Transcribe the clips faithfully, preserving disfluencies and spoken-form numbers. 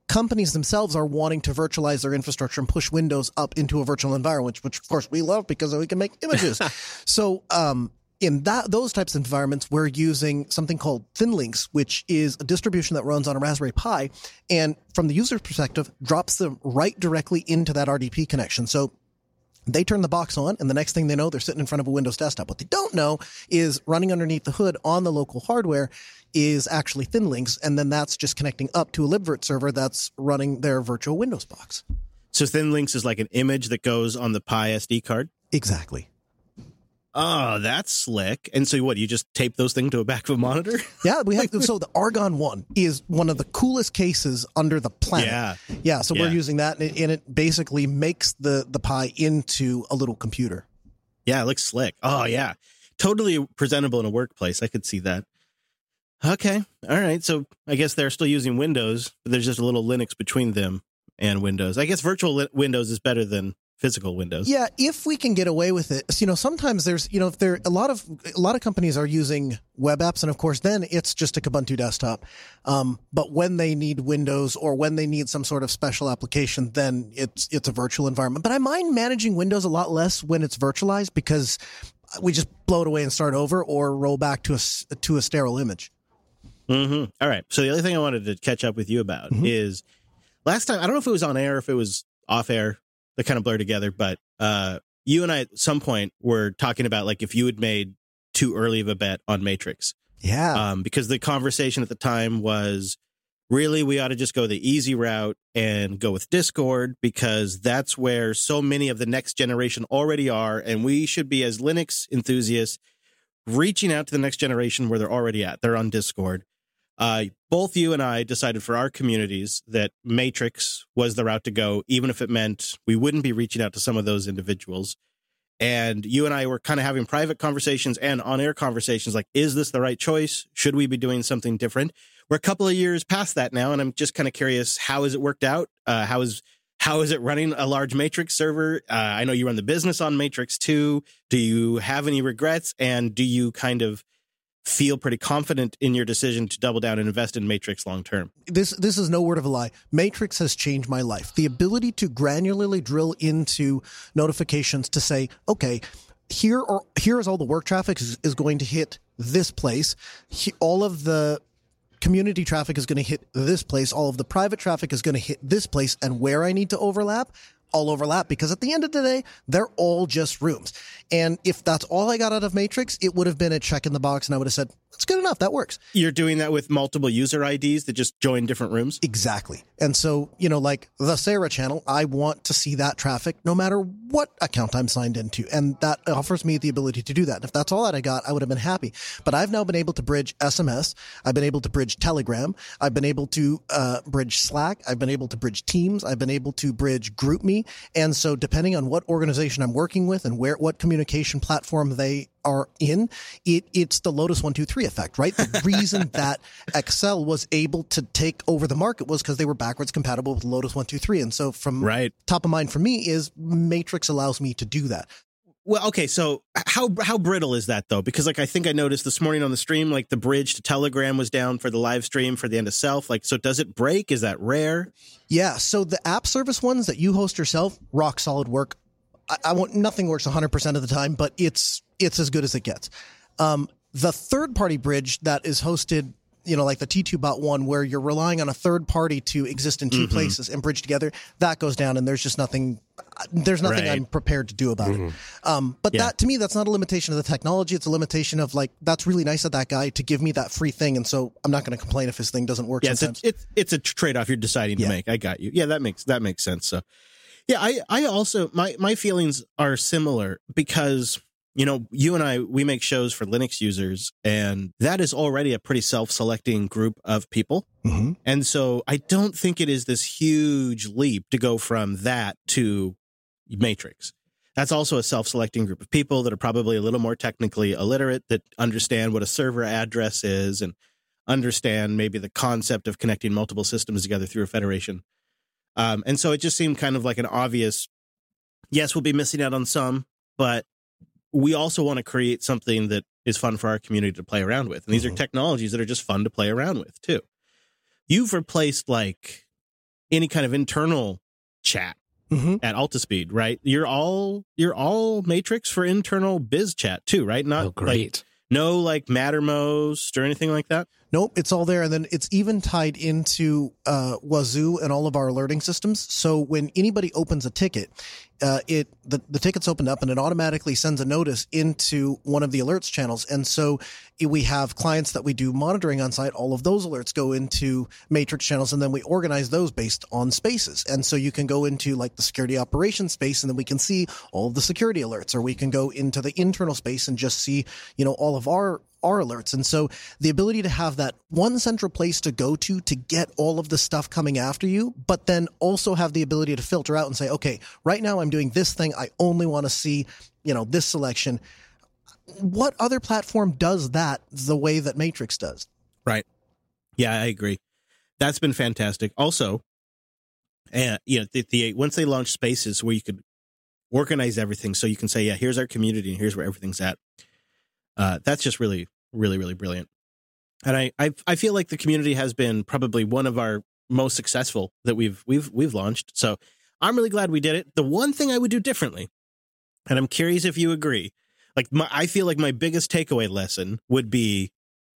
companies themselves are wanting to virtualize their infrastructure and push Windows up into a virtual environment, which, which of course we love because we can make images. so um, in that those types of environments, we're using something called ThinLinks, which is a distribution that runs on a Raspberry Pi, and from the user's perspective, drops them right directly into that R D P connection. So they turn the box on, and the next thing they know, they're sitting in front of a Windows desktop. What they don't know is running underneath the hood on the local hardware is actually ThinLinks, and then that's just connecting up to a libvirt server that's running their virtual Windows box. So ThinLinks is like an image that goes on the Pi S D card? Exactly. Oh, that's slick. And so what, you just tape those things to a back of a monitor? Yeah, we have. So the Argon one is one of the coolest cases under the planet. Yeah. Yeah, so yeah. we're using that, and it, and it basically makes the, the Pi into a little computer. Yeah, it looks slick. Oh, yeah. Totally presentable in a workplace. I could see that. Okay. All right. So I guess they're still using Windows, but there's just a little Linux between them and Windows. I guess virtual li- Windows is better than physical Windows. Yeah, if we can get away with it. So, you know, sometimes there's, you know, if there a lot of a lot of companies are using web apps, and of course, then it's just a Kubuntu desktop. Um, but when they need Windows or when they need some sort of special application, then it's it's a virtual environment. But I mind managing Windows a lot less when it's virtualized because we just blow it away and start over, or roll back to a to a sterile image. Mm-hmm. All right. So the other thing I wanted to catch up with you about mm-hmm. is last time, I don't know if it was on air, if it was off air, they kind of blur together, but uh, you and I at some point were talking about like if you had made too early of a bet on Matrix. Yeah. Um, because the conversation at the time was really we ought to just go the easy route and go with Discord because that's where so many of the next generation already are. And we should be, as Linux enthusiasts, reaching out to the next generation where they're already at. They're on Discord. Uh, both you and I decided for our communities that Matrix was the route to go, even if it meant we wouldn't be reaching out to some of those individuals. And you and I were kind of having private conversations and on-air conversations like, is this the right choice? Should we be doing something different? We're a couple of years past that now, and I'm just kind of curious, how has it worked out? Uh, how is how is it running a large Matrix server? Uh, I know you run the business on Matrix too. Do you have any regrets? And do you kind of feel pretty confident in your decision to double down and invest in Matrix long term? This this is no word of a lie. Matrix has changed my life. The ability to granularly drill into notifications to say, okay, here or here is all the work traffic is, is going to hit this place. He, all of the community traffic is going to hit this place. All of the private traffic is going to hit this place, and where I need to overlap, I'll overlap, because at the end of the day, they're all just rooms. And if that's all I got out of Matrix, it would have been a check in the box, and I would have said, that's good enough. That works. You're doing that with multiple user I Ds that just join different rooms? Exactly. And so, you know, like the Sarah channel, I want to see that traffic no matter what account I'm signed into. And that offers me the ability to do that. And if that's all that I got, I would have been happy. But I've now been able to bridge S M S. I've been able to bridge Telegram. I've been able to uh, bridge Slack. I've been able to bridge Teams. I've been able to bridge GroupMe. And so depending on what organization I'm working with and where, what communication platform they are in, it it's the Lotus one two three effect, right? The reason that Excel was able to take over the market was because they were backwards compatible with Lotus one two three. And so from right. top of mind for me is Matrix allows me to do that. Well, okay, so how how brittle is that, though? Because, like, I think I noticed this morning on the stream, like, the bridge to Telegram was down for the live stream for the end of self. Like, so does it break? Is that rare? Yeah, so the app service ones that you host yourself, rock solid work. I, I want nothing works one hundred percent of the time, but it's it's as good as it gets. Um, the third-party bridge that is hosted, you know, like the T two bot one, where you're relying on a third party to exist in two mm-hmm. places and bridge together, that goes down, and there's just nothing, there's nothing right. I'm prepared to do about mm-hmm. it. Um, but yeah. that, to me, that's not a limitation of the technology. It's a limitation of, like, that's really nice of that guy to give me that free thing, and so I'm not going to complain if his thing doesn't work yeah, sometimes. It's a, it's, it's a trade-off you're deciding yeah. to make. I got you. Yeah, that makes that makes sense. So, yeah, I, I also, my, my feelings are similar because, you know, you and I, we make shows for Linux users, and that is already a pretty self-selecting group of people. Mm-hmm. And so I don't think it is this huge leap to go from that to Matrix. That's also a self-selecting group of people that are probably a little more technically illiterate, that understand what a server address is and understand maybe the concept of connecting multiple systems together through a federation. Um, and so it just seemed kind of like an obvious, yes, we'll be missing out on some, but we also want to create something that is fun for our community to play around with. And these mm-hmm. are technologies that are just fun to play around with, too. You've replaced, like, any kind of internal chat Mm-hmm. at Altispeed, right? You're all you're all Matrix for internal biz chat too, right? Not Oh, great. Like, no like Mattermost or anything like that. Nope, it's all there. And then it's even tied into uh, Wazoo and all of our alerting systems. So when anybody opens a ticket, uh, it the, the ticket's opened up and it automatically sends a notice into one of the alerts channels. And so we have clients that we do monitoring on site. All of those alerts go into Matrix channels, and then we organize those based on spaces. And so you can go into like the security operations space, and then we can see all of the security alerts, or we can go into the internal space and just see, you know, all of our our alerts. And so the ability to have that one central place to go to to get all of the stuff coming after you, but then also have the ability to filter out and say, okay, right now I'm doing this thing. I only want to see, you know, this selection. What other platform does that the way that Matrix does? Right. Yeah, I agree. That's been fantastic. Also, uh, you know, the, the once they launched Spaces where you could organize everything, so you can say, yeah, here's our community and here's where everything's at. Uh, that's just really, really, really brilliant. And I, I, I feel like the community has been probably one of our most successful that we've, we've, we've launched. So I'm really glad we did it. The one thing I would do differently, and I'm curious if you agree, like my, I feel like my biggest takeaway lesson would be,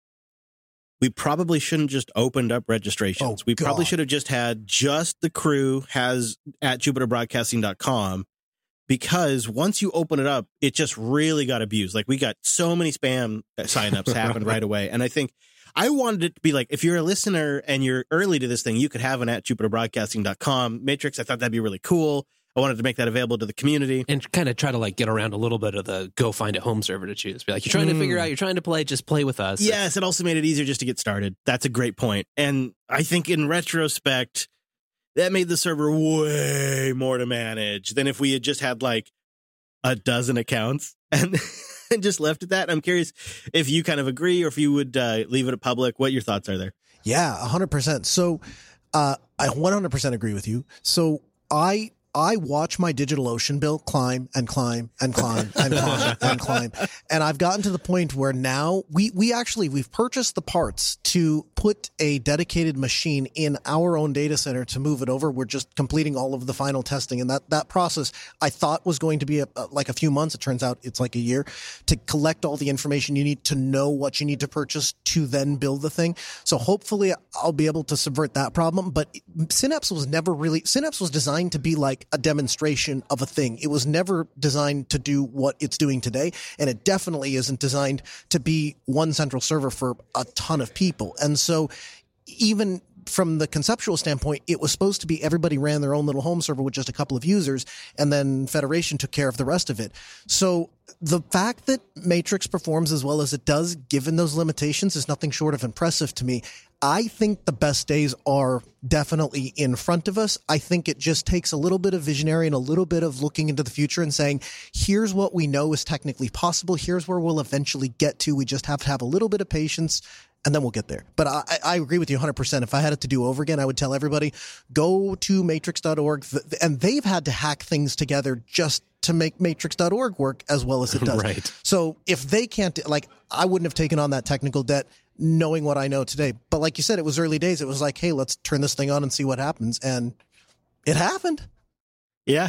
we probably shouldn't just opened up registrations. Oh, we probably God. should have just had just the crew has at jupiter broadcasting dot com. Because once you open it up, it just really got abused. Like we got so many spam signups happen right away. And I think I wanted it to be like, if you're a listener and you're early to this thing, you could have an at jupiter broadcasting dot com Matrix. I thought that'd be really cool. I wanted to make that available to the community. And kind of try to like get around a little bit of the go find it home server to choose. Be like, you're trying Mm. to figure out, you're trying to play, just play with us. Yes, it also made it easier just to get started. That's a great point. And I think in retrospect, that made the server way more to manage than if we had just had like a dozen accounts and, and just left it that. I'm curious if you kind of agree or if you would uh, leave it public, what your thoughts are there. Yeah, one hundred percent. So uh, I one hundred percent agree with you. So I I watch my DigitalOcean bill climb and climb and climb and climb and climb. And I've gotten to the point where now we, we actually, we've purchased the parts to put a dedicated machine in our own data center to move it over. We're just completing all of the final testing. And that, that process I thought was going to be a, a, like a few months. It turns out it's like a year to collect all the information you need to know what you need to purchase to then build the thing. So hopefully I'll be able to subvert that problem. But Synapse was never really, Synapse was designed to be like a demonstration of a thing. It was never designed to do what it's doing today. And it definitely isn't designed to be one central server for a ton of people. And so even from the conceptual standpoint, it was supposed to be everybody ran their own little home server with just a couple of users, and then Federation took care of the rest of it. So the fact that Matrix performs as well as it does, given those limitations, is nothing short of impressive to me. I think the best days are definitely in front of us. I think it just takes a little bit of visionary and a little bit of looking into the future and saying, here's what we know is technically possible. Here's where we'll eventually get to. We just have to have a little bit of patience, and then we'll get there. But I, I agree with you one hundred percent. If I had it to do over again, I would tell everybody, go to matrix dot org. And they've had to hack things together just to make matrix dot org work as well as it does. Right. So if they can't, like, I wouldn't have taken on that technical debt knowing what I know today. But like you said, it was early days. It was like, hey, let's turn this thing on and see what happens. And it happened. Yeah.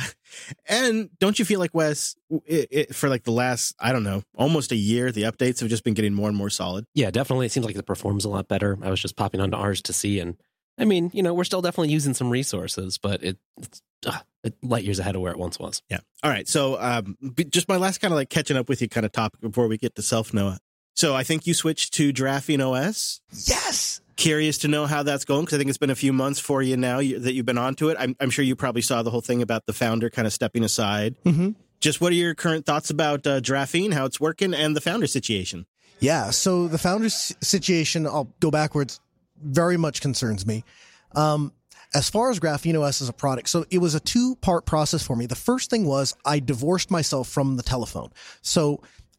And don't you feel like, Wes, it, it, for like the last, I don't know, almost a year, the updates have just been getting more and more solid? Yeah, definitely. It seems like it performs a lot better. I was just popping onto ours to see, and I mean, you know, we're still definitely using some resources, but it, it's uh, it light years ahead of where it once was. Yeah. All right. So um, just my last kind of like catching up with you kind of topic before we get to Self Noah. So I think you switched to Graphene O S. Yes. Curious to know how that's going, because I think it's been a few months for you now you, that you've been onto it. I'm, I'm sure you probably saw the whole thing about the founder kind of stepping aside. Mm-hmm. Just what are your current thoughts about uh, Graphene, how it's working, and the founder situation? Yeah. So the founder's situation, I'll go backwards, very much concerns me. Um, as far as Graphene O S as a product, so it was a two-part process for me. The first thing was I divorced myself from the telephone. So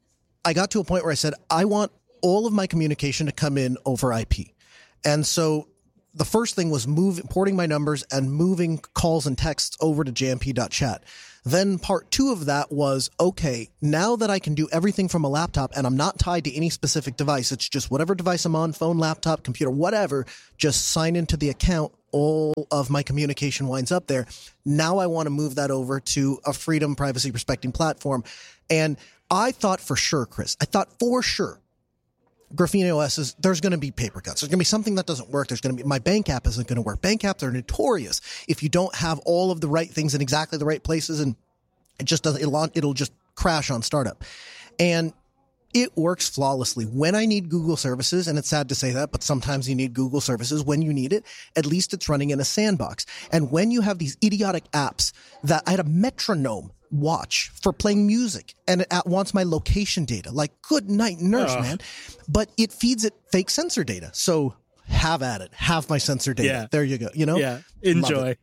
I got to a point where I said, I want all of my communication to come in over I P. And so the first thing was move, porting my numbers and moving calls and texts over to J M P dot chat. Then part two of that was, okay, now that I can do everything from a laptop and I'm not tied to any specific device, it's just whatever device I'm on, phone, laptop, computer, whatever, just sign into the account. All of my communication winds up there. Now I want to move that over to a freedom, privacy respecting platform. And I thought for sure, Chris, I thought for sure Graphene O S is, there's going to be paper cuts. There's going to be something that doesn't work. There's going to be, my bank app isn't going to work. Bank apps are notorious if you don't have all of the right things in exactly the right places, and it just doesn't, it'll, it'll just crash on startup. And it works flawlessly. When I need Google services, and it's sad to say that, but sometimes you need Google services when you need it, at least it's running in a sandbox. And when you have these idiotic apps that I had a metronome watch for playing music and it wants my location data, like good night nurse, oh. man. But it feeds it fake sensor data. So have at it. Have my sensor data. Yeah. There you go. You know? Yeah. Enjoy.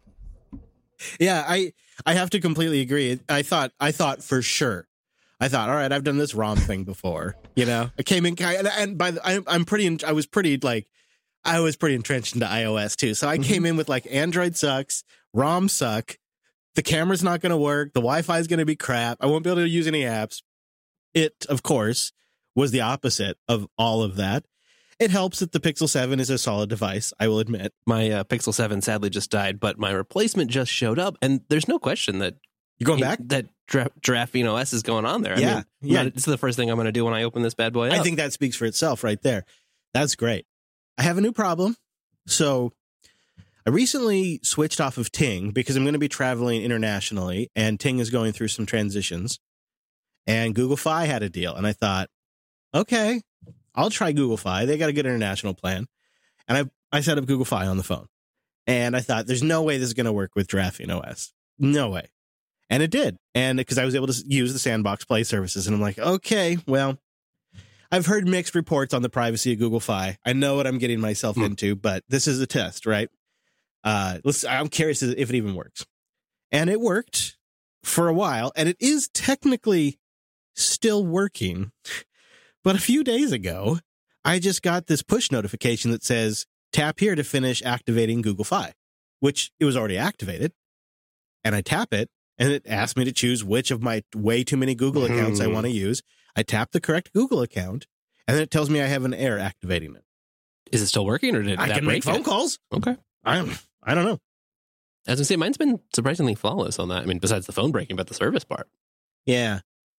Yeah. I, I have to completely agree. I thought, I thought for sure. I thought, all right, I've done this ROM thing before, you know, I came in and, and by the, I, I'm pretty, I was pretty like, I was pretty entrenched into iOS too. So I mm-hmm. came in with like Android sucks, ROM suck. The camera's not going to work. The Wi-Fi is going to be crap. I won't be able to use any apps. It, of course, was the opposite of all of that. It helps that the Pixel seven is a solid device, I will admit. My uh, Pixel seven sadly just died, but my replacement just showed up, and there's no question that you going he, back? That Dra- Graphene O S is going on there. I yeah, mean, yeah. It's the first thing I'm going to do when I open this bad boy up. I think that speaks for itself right there. That's great. I have a new problem. So I recently switched off of Ting because I'm going to be traveling internationally, and Ting is going through some transitions. And Google Fi had a deal, and I thought, okay, I'll try Google Fi. They got a good international plan. And I I set up Google Fi on the phone. And I thought, there's no way this is going to work with Graphene O S. No way. And it did. And because I was able to use the Sandbox Play services, and I'm like, okay, well, I've heard mixed reports on the privacy of Google Fi. I know what I'm getting myself mm. into, but this is a test, right? Uh, let's, I'm curious if it even works. And it worked for a while, and it is technically still working. But a few days ago, I just got this push notification that says, tap here to finish activating Google Fi, which it was already activated. And I tap it, and it asked me to choose which of my way too many Google accounts I want to use. I tap the correct Google account, and then it tells me I have an error activating it. Is it still working, or did I that can break make phone it? calls? Okay. I don't, I don't know. As I say, mine's been surprisingly flawless on that. I mean, besides the phone breaking, but the service part. Yeah.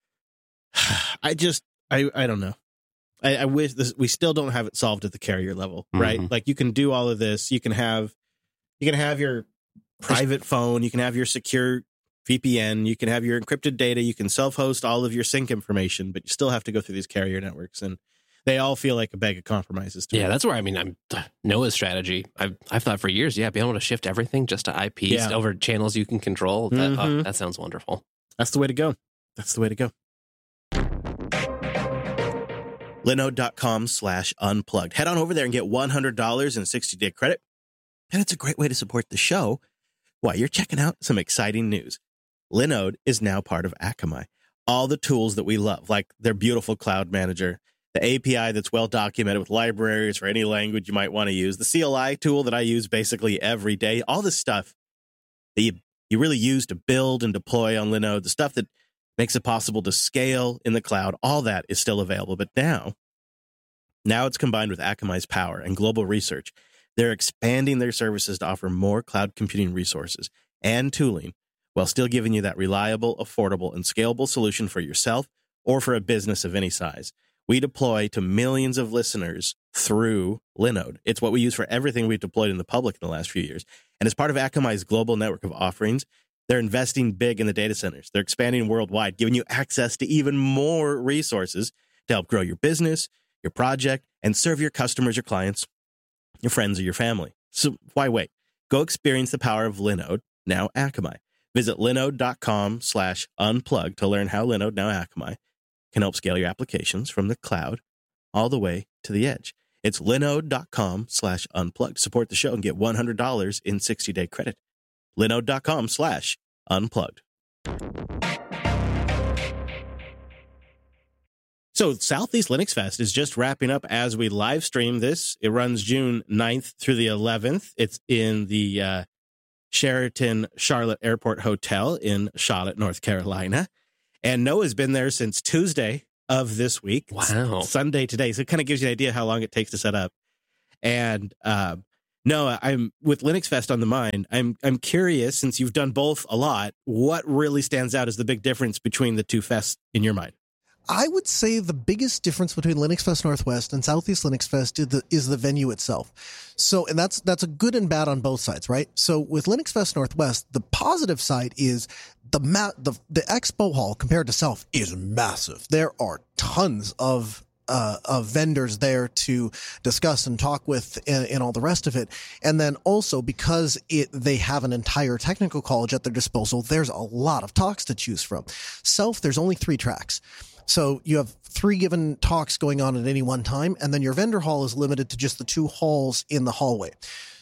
I just, I, I don't know. I, I wish this, we still don't have it solved at the carrier level, right? Mm-hmm. Like you can do all of this. You can have, you can have your private phone. You can have your secure V P N. You can have your encrypted data. You can self-host all of your sync information, but you still have to go through these carrier networks, and they all feel like a bag of compromises to Yeah, me. that's where, I mean, I'm Noah's strategy. I've I've thought for years, yeah, being able to shift everything just to I Ps yeah. over channels you can control. That, mm-hmm. oh, that sounds wonderful. That's the way to go. That's the way to go. Linode.com slash unplugged. Head on over there and get one hundred dollars in sixty-day credit. And it's a great way to support the show while you're checking out some exciting news. Linode is now part of Akamai. All the tools that we love, like their beautiful cloud manager, the A P I that's well documented with libraries for any language you might want to use, the C L I tool that I use basically every day, all this stuff that you, you really use to build and deploy on Linode, the stuff that makes it possible to scale in the cloud, all that is still available. But now, now it's combined with Akamai's power and global research. They're expanding their services to offer more cloud computing resources and tooling while still giving you that reliable, affordable, and scalable solution for yourself or for a business of any size. We deploy to millions of listeners through Linode. It's what we use for everything we've deployed in the public in the last few years. And as part of Akamai's global network of offerings, they're investing big in the data centers. They're expanding worldwide, giving you access to even more resources to help grow your business, your project, and serve your customers, your clients, your friends, or your family. So why wait? Go experience the power of Linode, now Akamai. Visit linode.com slash unplug to learn how Linode, now Akamai, can help scale your applications from the cloud all the way to the edge. It's linode.com slash unplugged. Support the show and get one hundred dollars in sixty-day credit. Linode.com slash unplugged. So Southeast Linux Fest is just wrapping up as we live stream this. It runs June ninth through the eleventh. It's in the uh, Sheraton Charlotte Airport Hotel in Charlotte, North Carolina. And Noah's been there since Tuesday of this week. Wow. It's Sunday today. So it kind of gives you an idea how long it takes to set up. And uh, Noah, I'm with Linux Fest on the mind. I'm I'm curious, since you've done both a lot, what really stands out as the big difference between the two fests in your mind? I would say the biggest difference between Linux Fest Northwest and Southeast Linux Fest is the, is the venue itself. So, and that's that's a good and bad on both sides, right? So with Linux Fest Northwest, the positive side is the ma- the the expo hall compared to Self is massive. There are tons of uh, of vendors there to discuss and talk with and, and all the rest of it. And then also because it they have an entire technical college at their disposal, there's a lot of talks to choose from. Self, there's only three tracks. So you have three given talks going on at any one time, and then your vendor hall is limited to just the two halls in the hallway.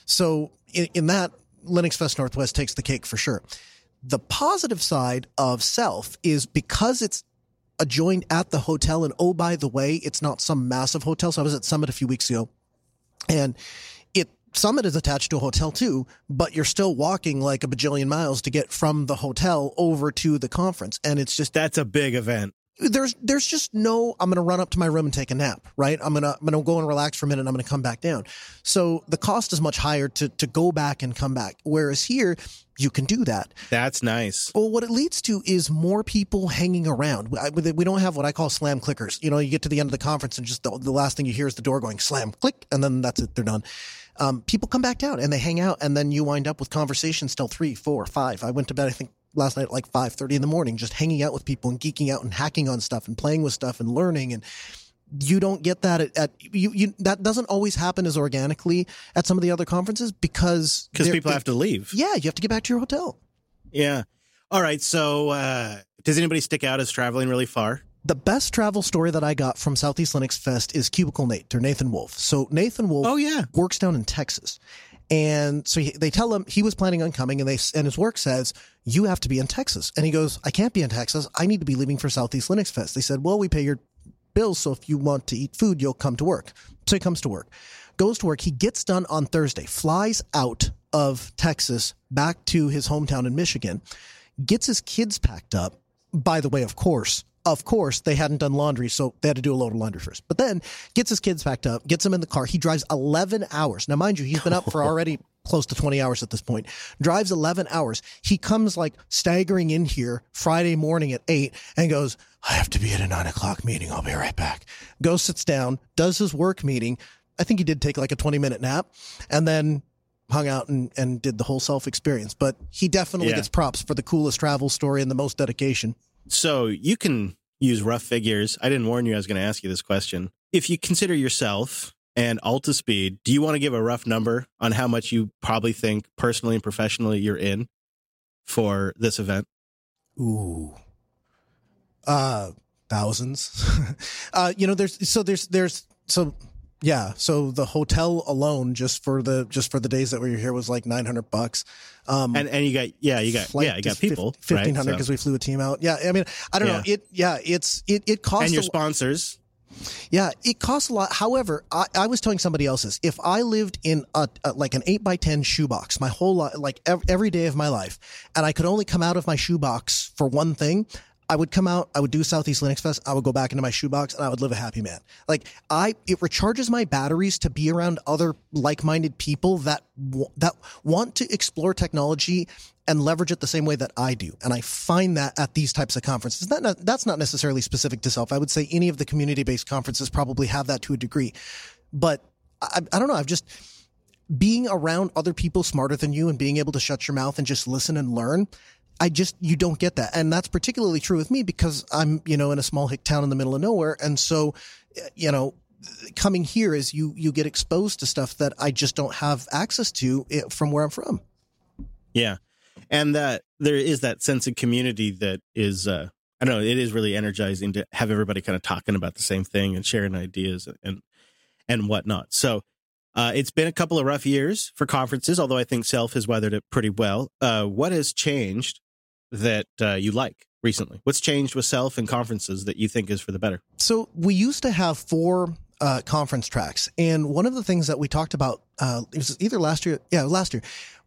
So in, in that, Linux Fest Northwest takes the cake for sure. The positive side of Self is because it's adjoined at the hotel, and oh, by the way, it's not some massive hotel. So I was at Summit a few weeks ago, and it Summit is attached to a hotel too, but you're still walking like a bajillion miles to get from the hotel over to the conference. And it's just, That's a big event. There's there's just no, I'm going to run up to my room and take a nap, right? I'm going to I'm going to go and relax for a minute and I'm going to come back down. So the cost is much higher to to go back and come back. Whereas here, you can do that. That's nice. Well, what it leads to is more people hanging around. We, we don't have what I call slam clickers. You know, you get to the end of the conference and just the, the last thing you hear is the door going slam, click, and then that's it. They're done. Um, people come back down and they hang out, and then you wind up with conversations till three, four, five. I went to bed, I think, last night at like five thirty in the morning, just hanging out with people and geeking out and hacking on stuff and playing with stuff and learning. And you don't get that at, at you, you, that doesn't always happen as organically at some of the other conferences because because people have to leave. Yeah. You have to get back to your hotel. Yeah. All right. So, uh, does anybody stick out as traveling really far? The best travel story that I got from Southeast Linux Fest is Cubicle Nate or Nathan Wolf. So Nathan Wolf oh, yeah. works down in Texas. And so he, they tell him he was planning on coming, and they and his work says, you have to be in Texas. And he goes, I can't be in Texas. I need to be leaving for Southeast Linux Fest. They said, well, we pay your bills, so if you want to eat food, you'll come to work. So he comes to work, goes to work. He gets done on Thursday, flies out of Texas back to his hometown in Michigan, gets his kids packed up. By the way, of course, Of course, they hadn't done laundry, so they had to do a load of laundry first. But then gets his kids packed up, gets them in the car. He drives eleven hours. Now, mind you, he's been up for already close to twenty hours at this point. Drives eleven hours. He comes like staggering in here Friday morning at eight and goes, I have to be at a nine o'clock meeting. I'll be right back. Goes, sits down, does his work meeting. I think he did take like a twenty minute nap and then hung out and, and did the whole self experience. But he definitely Yeah. gets props for the coolest travel story and the most dedication. So you can use rough figures. I didn't warn you I was going to ask you this question. If you consider yourself and Altispeed, do you want to give a rough number on how much you probably think personally and professionally you're in for this event? Ooh. Uh, thousands. uh, you know, there's, so there's, there's, so yeah. So the hotel alone, just for the, just for the days that we were here was like nine hundred bucks. Um, and, and you got, yeah, you got, flight yeah, you got is people, fifteen hundred right? because we flew a team out. Yeah. I mean, I don't Yeah. know. It, yeah, it's, it, it costs, And your a- sponsors. yeah, it costs a lot. However, I, I was telling somebody else this. If I lived in a, a like an eight by ten shoebox my whole life, like ev- every day of my life, and I could only come out of my shoebox for one thing, I would come out, I would do Southeast Linux Fest, I would go back into my shoebox, and I would live a happy man. Like I, it recharges my batteries to be around other like-minded people that w- that want to explore technology and leverage it the same way that I do. And I find that at these types of conferences, that not, that's not necessarily specific to Self. I would say any of the community-based conferences probably have that to a degree. But I, I don't know. I've just being around other people smarter than you and being able to shut your mouth and just listen and learn. I just, you don't get that. And that's particularly true with me because I'm, you know, in a small hick town in the middle of nowhere. And so, you know, coming here is you, you get exposed to stuff that I just don't have access to from where I'm from. Yeah. And that there is that sense of community that is, uh, I don't know, it is really energizing to have everybody kind of talking about the same thing and sharing ideas and, and whatnot. So, uh, it's been a couple of rough years for conferences, although I think Self has weathered it pretty well. Uh, what has changed that uh, you like recently? What's changed with Self and conferences that you think is for the better? So we used to have four uh, conference tracks. And one of the things that we talked about, uh, it was either last year, yeah, last year,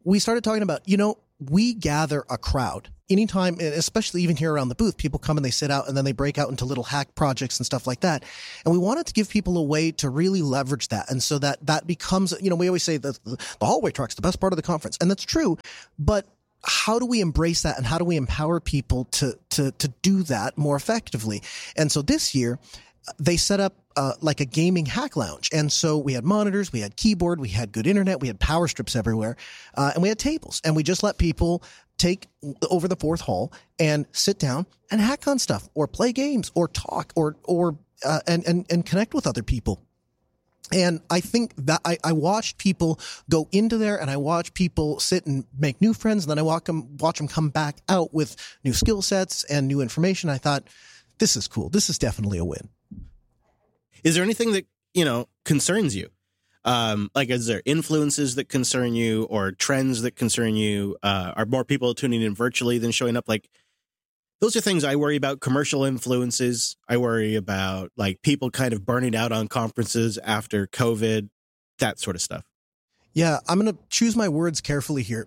we started talking about, you know, we gather a crowd anytime, especially even here around the booth, people come and they sit out and then they break out into little hack projects and stuff like that. And we wanted to give people a way to really leverage that. And so that that becomes, you know, we always say that the hallway track's the best part of the conference. And that's true. But how do we embrace that and how do we empower people to, to, to do that more effectively? And so this year they set up uh, like a gaming hack lounge. And so we had monitors, we had keyboard, we had good internet, we had power strips everywhere, uh, and we had tables. And we just let people take over the fourth hall and sit down and hack on stuff or play games or talk or, or, uh, and, and, and connect with other people. And I think that I, I watched people go into there and I watched people sit and make new friends. And then I watch them, watch them come back out with new skill sets and new information. I thought, this is cool. This is definitely a win. Is there anything that, you know, concerns you? Um, like, is there influences that concern you or trends that concern you? Uh, are more people tuning in virtually than showing up? Like, those are things I worry about. Commercial influences. I worry about like people kind of burning out on conferences after COVID, that sort of stuff. Yeah, I'm going to choose my words carefully here.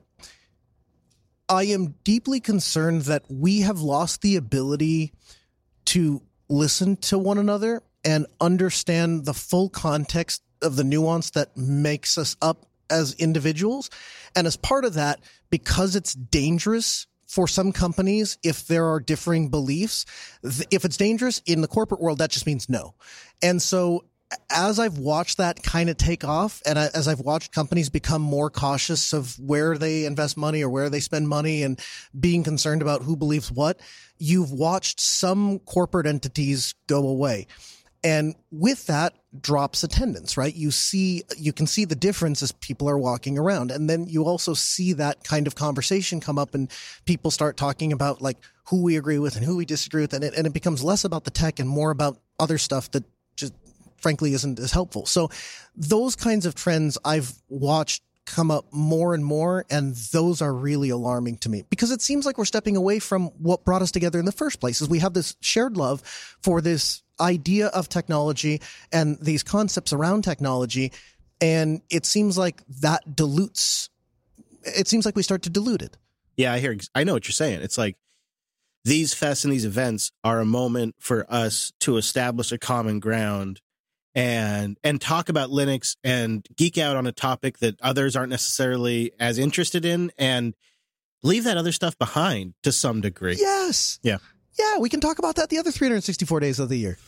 I am deeply concerned that we have lost the ability to listen to one another and understand the full context of the nuance that makes us up as individuals. And as part of that, because it's dangerous for some companies, if there are differing beliefs, if it's dangerous in the corporate world, that just means no. And so as I've watched that kind of take off, and as I've watched companies become more cautious of where they invest money or where they spend money and being concerned about who believes what, you've watched some corporate entities go away. And with that drops attendance, right? You see, you can see the difference as people are walking around. And then you also see that kind of conversation come up and people start talking about like who we agree with and who we disagree with. And it, and it becomes less about the tech and more about other stuff that just frankly isn't as helpful. So those kinds of trends I've watched come up more and more, and those are really alarming to me because it seems like we're stepping away from what brought us together in the first place. Is we have this shared love for this idea of technology and these concepts around technology, and it seems like that dilutes. It seems like we start to dilute it. Yeah, I hear. I know what you're saying. It's like these fests and these events are a moment for us to establish a common ground and and talk about Linux and geek out on a topic that others aren't necessarily as interested in and leave that other stuff behind to some degree. Yes. Yeah. Yeah, we can talk about that the other three hundred sixty-four days of the year.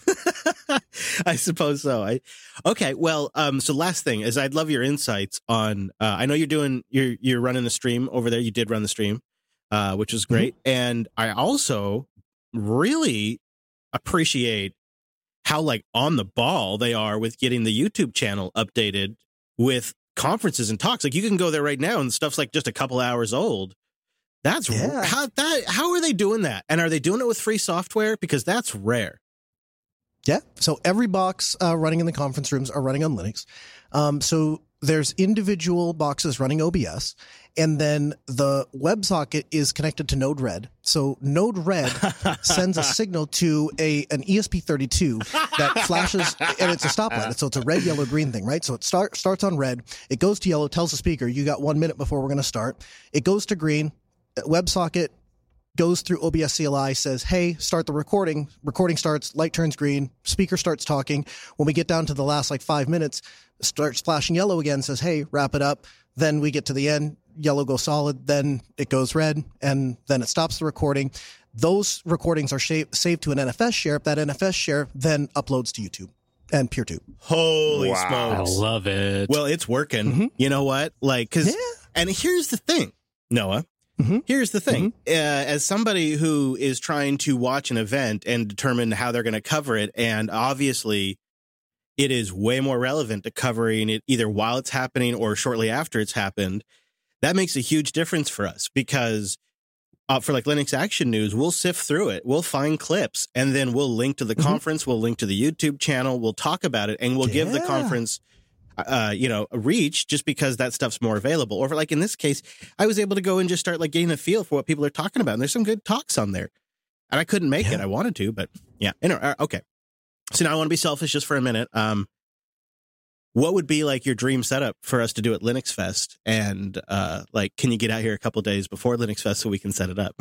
I suppose so. I okay. Well, um, so last thing is I'd love your insights on. Uh, I know you're doing you're you're running a stream over there. You did run the stream, uh, which is great, mm-hmm. and I also really appreciate how like on the ball they are with getting the YouTube channel updated with conferences and talks. Like you can go there right now and stuff's like just a couple hours old. That's yeah. how that. How are they doing that? And are they doing it with free software? Because that's rare. Yeah. So every box uh, running in the conference rooms are running on Linux. Um, so there's individual boxes running O B S, and then the WebSocket is connected to Node-RED. So Node-RED sends a signal to a an E S P thirty-two that flashes, and it's a stoplight. So it's a red, yellow, green thing, right? So it start, starts on red. It goes to yellow, tells the speaker, you got one minute before we're going to start. It goes to green. WebSocket goes through O B S C L I, says, hey, start the recording. Recording starts, light turns green, speaker starts talking. When we get down to the last like five minutes, starts flashing yellow again, says, hey, wrap it up. Then we get to the end, yellow goes solid, then it goes red, and then it stops the recording. Those recordings are sh- saved to an N F S share. That N F S share then uploads to YouTube and PeerTube. Holy wow. smokes. I love it. Well, it's working. Mm-hmm. You know what? Like, cause, yeah. And here's the thing, Noah. Mm-hmm. Here's the thing. Mm-hmm. Uh, as somebody who is trying to watch an event and determine how they're going to cover it, and obviously it is way more relevant to covering it either while it's happening or shortly after it's happened, that makes a huge difference for us because uh, for like Linux Action News, we'll sift through it. We'll find clips, and then we'll link to the mm-hmm. conference. We'll link to the YouTube channel. We'll talk about it, and we'll yeah. give the conference Uh, you know, reach just because that stuff's more available. Or for like in this case, I was able to go and just start like getting a feel for what people are talking about. And there's some good talks on there. And I couldn't make yeah. it. I wanted to, but yeah. Anyway, okay. So now I want to be selfish just for a minute. Um, what would be like your dream setup for us to do at Linux Fest? And uh, like, can you get out here a couple days before Linux Fest so we can set it up?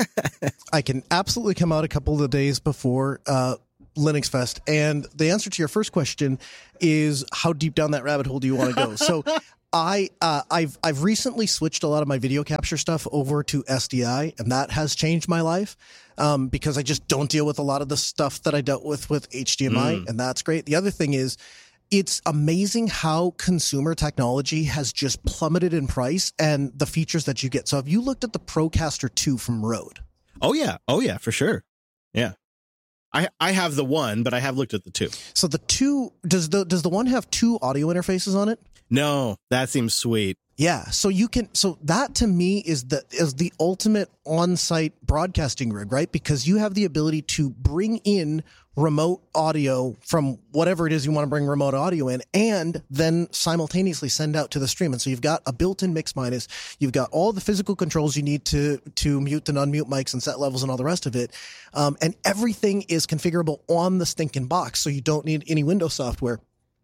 I can absolutely come out a couple of days before uh, Linux Fest. And the answer to your first question is, how deep down that rabbit hole do you want to go? So I, uh, I've, I've recently switched a lot of my video capture stuff over to S D I, and that has changed my life, um, because I just don't deal with a lot of the stuff that I dealt with with H D M I, mm. and that's great. The other thing is, it's amazing how consumer technology has just plummeted in price and the features that you get. So have you looked at the Procaster two from Rode? Oh yeah. Oh yeah, for sure. Yeah. I, I have the one, but I have looked at the two. So the two, does the, does the one have two audio interfaces on it? No, that seems sweet. Yeah. So you can, so that to me is the, is the ultimate on-site broadcasting rig, right? Because you have the ability to bring in remote audio from whatever it is you want to bring remote audio in, and then simultaneously send out to the stream. And so you've got a built-in mix minus, you've got all the physical controls you need to, to mute and unmute mics and set levels and all the rest of it. Um, and everything is configurable on the stinking box. So you don't need any Windows software.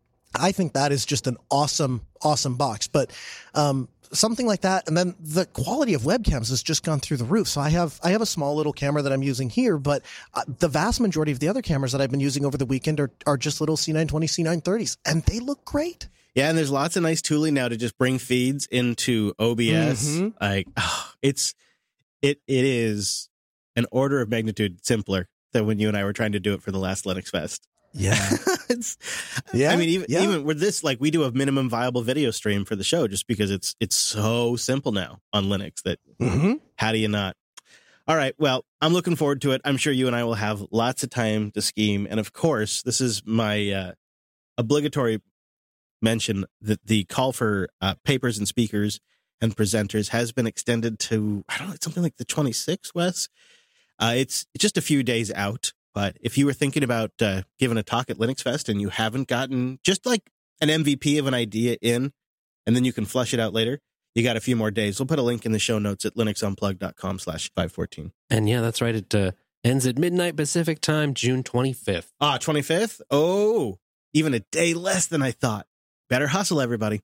I think that is just an awesome, awesome box. But, um, something like that. And then the quality of webcams has just gone through the roof. So I have, I have a small little camera that I'm using here, but uh, the vast majority of the other cameras that I've been using over the weekend are, are just little C nine twenty, C nine thirties, and they look great. Yeah. And there's lots of nice tooling now to just bring feeds into O B S. Mm-hmm. Like, oh, it's, it, it is an order of magnitude simpler than when you and I were trying to do it for the last Linux Fest. Yeah. it's, yeah. I mean, even, yeah. even with this, like, we do a minimum viable video stream for the show just because it's, it's so simple now on Linux that mm-hmm. how do you not? All right. Well, I'm looking forward to it. I'm sure you and I will have lots of time to scheme. And of course, this is my uh, obligatory mention that the call for uh, papers and speakers and presenters has been extended to, I don't know, something like the twenty-sixth, Wes. Uh, it's just a few days out. But if you were thinking about uh, giving a talk at Linux Fest and you haven't gotten just like an M V P of an idea in, and then you can flush it out later, you got a few more days. We'll put a link in the show notes at linuxunplugged.com slash 514. And yeah, that's right. It uh, ends at midnight Pacific time, June twenty-fifth. Ah, twenty-fifth? Oh, even a day less than I thought. Better hustle, everybody.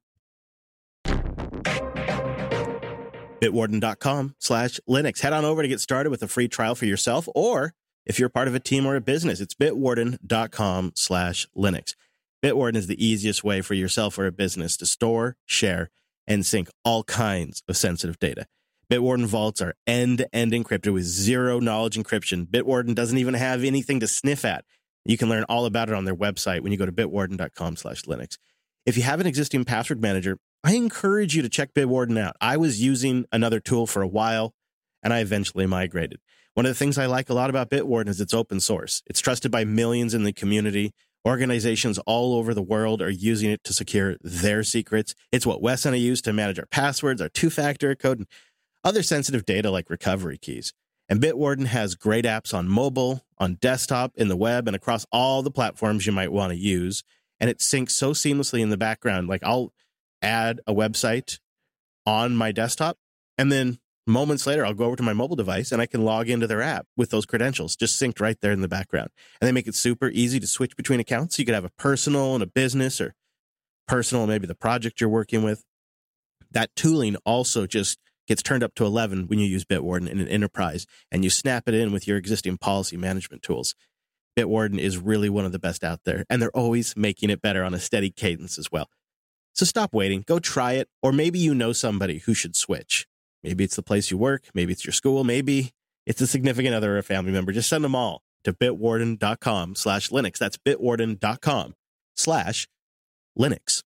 Bitwarden.com slash Linux. Head on over to get started with a free trial for yourself, or if you're part of a team or a business, it's bitwarden.com slash Linux. Bitwarden is the easiest way for yourself or a business to store, share, and sync all kinds of sensitive data. Bitwarden vaults are end-to-end encrypted with zero knowledge encryption. Bitwarden doesn't even have anything to sniff at. You can learn all about it on their website when you go to bitwarden.com slash Linux. If you have an existing password manager, I encourage you to check Bitwarden out. I was using another tool for a while, and I eventually migrated. One of the things I like a lot about Bitwarden is it's open source. It's trusted by millions in the community. Organizations all over the world are using it to secure their secrets. It's what Wes and I use to manage our passwords, our two-factor code, and other sensitive data like recovery keys. And Bitwarden has great apps on mobile, on desktop, in the web, and across all the platforms you might want to use. And it syncs so seamlessly in the background. Like, I'll add a website on my desktop, and then moments later, I'll go over to my mobile device and I can log into their app with those credentials just synced right there in the background. And they make it super easy to switch between accounts. So you could have a personal and a business, or personal, maybe the project you're working with. That tooling also just gets turned up to eleven when you use Bitwarden in an enterprise, and you snap it in with your existing policy management tools. Bitwarden is really one of the best out there, and they're always making it better on a steady cadence as well. So stop waiting, go try it, or maybe you know somebody who should switch. Maybe it's the place you work. Maybe it's your school. Maybe it's a significant other or a family member. Just send them all to bitwarden.com slash Linux. That's bitwarden.com slash Linux.